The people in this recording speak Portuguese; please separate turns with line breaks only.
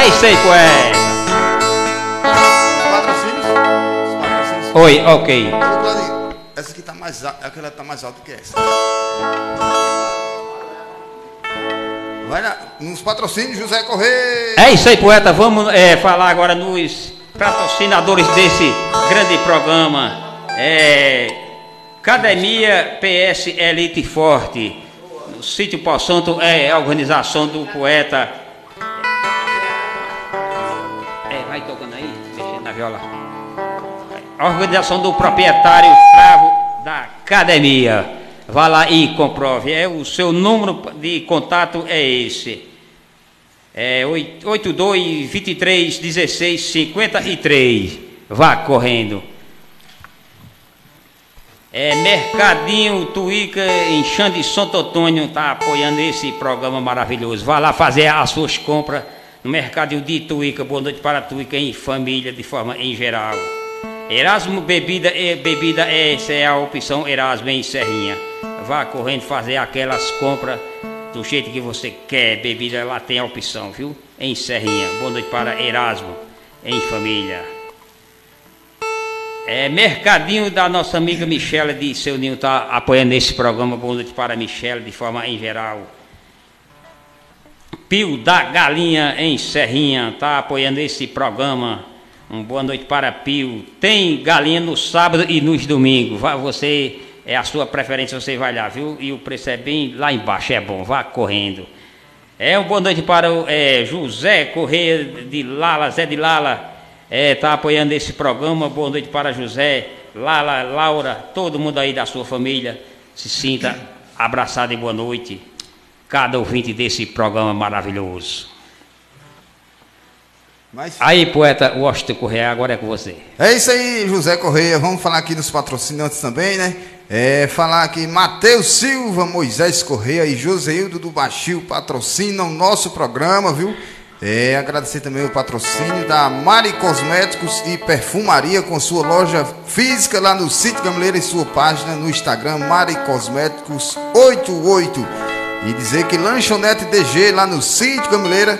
É isso aí, poeta.
Os patrocínios.
Oi, ok.
Ô, Claudinho, essa aqui tá mais alta, aquela tá mais alta que essa. Vai nos patrocínios, José Correia.
É isso aí, poeta. Vamos falar agora nos patrocinadores desse grande programa. Academia PS Elite Forte. No sítio Pau Santo é a organização do poeta. Vai tocando aí, mexendo na viola. A organização do proprietário Cravo da academia. Vá lá e comprove. O seu número de contato é esse. 82 23 16 53. Vá correndo. Mercadinho Tuíca em Xande Santo Antônio está apoiando esse programa maravilhoso. Vá lá fazer as suas compras no Mercadinho de Tuíca. Boa noite para Tuíca em família, de forma em geral. Erasmo Bebida, essa é a opção Erasmo em Serrinha. Vá correndo fazer aquelas compras do jeito que você quer. Bebida, lá tem a opção, viu? Em Serrinha. Boa noite para Erasmo em família. Mercadinho da nossa amiga Michele de Seu Ninho está apoiando esse programa. Boa noite para Michele, de forma em geral. Pio da Galinha em Serrinha está apoiando esse programa. Boa noite para Pio. Tem galinha no sábado e nos domingos. Você, a sua preferência, você vai lá, viu? E o preço é bem lá embaixo, é bom. Vá correndo. Boa noite para o José Correia de Lala, Zé de Lala. Tá apoiando esse programa. Boa noite para José, Lala, Laura, todo mundo aí da sua família. Se sinta abraçado e boa noite. Cada ouvinte desse programa maravilhoso. Aí, poeta Washington Correia, agora é com você.
É isso aí, José Correia. Vamos falar aqui dos patrocinantes também, né? Falar aqui, Matheus Silva, Moisés Correia e Joseildo do Baixio patrocinam o nosso programa, viu? Agradecer também o patrocínio da Mari Cosméticos e Perfumaria, com sua loja física lá no Sítio Gameleira e sua página no Instagram, Mari Cosméticos 88. E dizer que Lanchonete DG lá no Sítio Gameleira